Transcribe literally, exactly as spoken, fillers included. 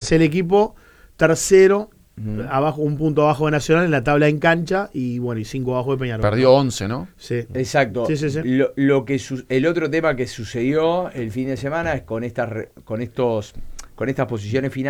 es el equipo tercero, Ujú. abajo, un punto abajo de Nacional en la tabla en cancha y bueno, y cinco abajo de Peñarol. Perdió once, ¿no? Sí. Exacto. Sí, sí, sí. Lo, lo que su- el otro tema que sucedió el fin de semana es con estas re- con estos con estas posiciones finales.